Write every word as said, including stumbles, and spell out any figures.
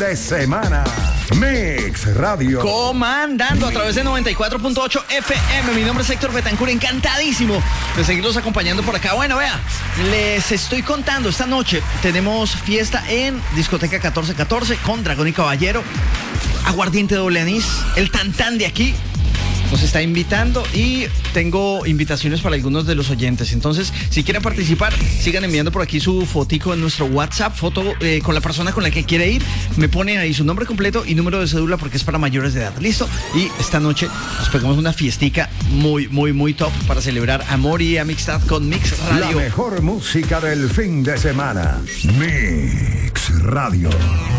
de semana. Mix Radio. Comandando a través de noventa y cuatro punto ocho F M. Mi nombre es Héctor Betancur, encantadísimo de seguirlos acompañando por acá. Bueno, vea, les estoy contando, esta noche tenemos fiesta en Discoteca catorce catorce con Dragón y Caballero, Aguardiente Doble Anís, el Tantán de aquí nos está invitando y tengo invitaciones para algunos de los oyentes. Entonces, si quieren participar, sigan enviando por aquí su fotico en nuestro WhatsApp, foto eh, con la persona con la que quiere ir. Me ponen ahí su nombre completo y número de cédula porque es para mayores de edad. ¿Listo? Y esta noche nos pegamos una fiestica muy, muy, muy top para celebrar amor y amistad con Mix Radio. La mejor música del fin de semana. Mix Radio.